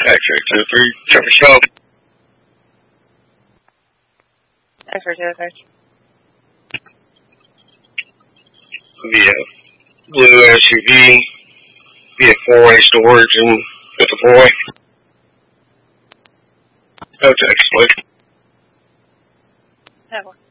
X-ray 2-3, check the shop. X-ray 2-3. Via blue SUV, via 4-way storage and with the boy. No text, please. Have one.